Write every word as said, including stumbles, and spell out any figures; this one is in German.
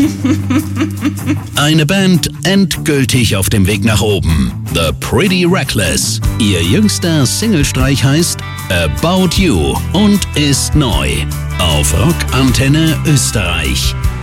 Eine Band endgültig auf dem Weg nach oben. The Pretty Reckless. Ihr jüngster Singlestreich heißt About You und ist neu. Auf Rock Antenne Österreich.